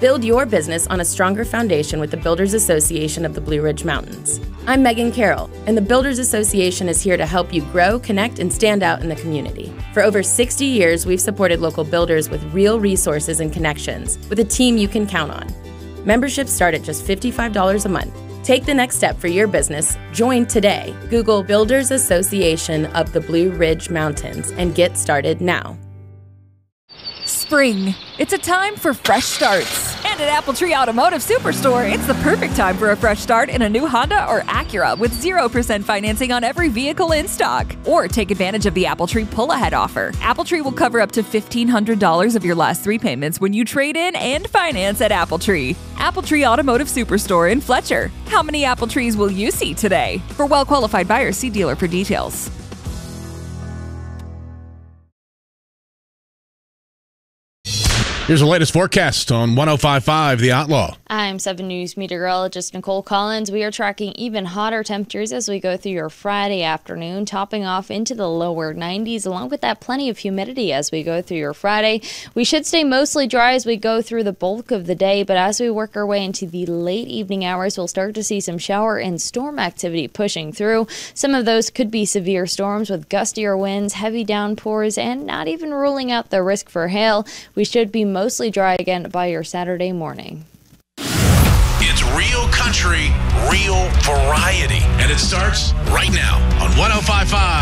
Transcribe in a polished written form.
Build your business on a stronger foundation with the Builders Association of the Blue Ridge Mountains. I'm Megan Carroll, and the Builders Association is here to help you grow, connect, and stand out in the community. For over 60 years, we've supported local builders with real resources and connections, with a team you can count on. Memberships start at just $55 a month. Take the next step for your business. Join today. Google Builders Association of the Blue Ridge Mountains and get started now. Spring. It's a time for fresh starts. And at Apple Tree Automotive Superstore, it's the perfect time for a fresh start in a new Honda or Acura with 0% financing on every vehicle in stock. Or take advantage of the Apple Tree pull-ahead offer. Apple Tree will cover up to $1,500 of your last 3 payments when you trade in and finance at Apple Tree. Apple Tree Automotive Superstore in Fletcher. How many Apple Trees will you see today? For well-qualified buyers, see dealer for details. Here's the latest forecast on 105.5 The Outlaw. I'm 7 News meteorologist Nicole Collins. We are tracking even hotter temperatures as we go through your Friday afternoon, topping off into the lower 90s, along with that plenty of humidity as we go through your Friday. We should stay mostly dry as we go through the bulk of the day, but as we work our way into the late evening hours, we'll start to see some shower and storm activity pushing through. Some of those could be severe storms with gustier winds, heavy downpours, and not even ruling out the risk for hail. We should be mostly dry again by your Saturday morning. It's real country, real variety, and it starts right now on 105.5